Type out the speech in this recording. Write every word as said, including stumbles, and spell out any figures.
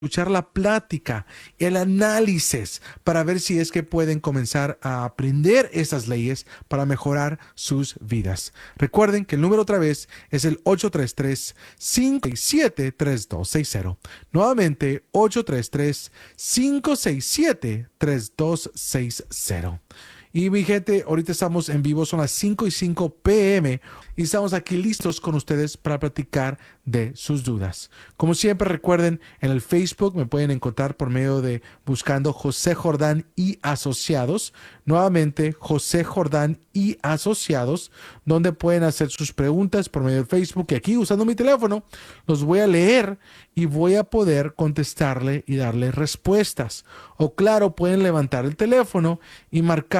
escuchar la plática, el análisis, para ver si es que pueden comenzar a aprender esas leyes para mejorar sus vidas. Recuerden que el número otra vez es el ocho tres tres, cinco seis siete, tres dos seis cero. Nuevamente, ocho tres tres, cinco seis siete, tres dos seis cero. Y mi gente, ahorita estamos en vivo, son las cinco y cinco p m y estamos aquí listos con ustedes para platicar de sus dudas. Como siempre, recuerden, en el Facebook me pueden encontrar por medio de buscando José Jordán y Asociados. Nuevamente, José Jordán y Asociados, donde pueden hacer sus preguntas por medio de Facebook. Y aquí, usando mi teléfono, los voy a leer y voy a poder contestarle y darle respuestas. O claro, pueden levantar el teléfono y marcar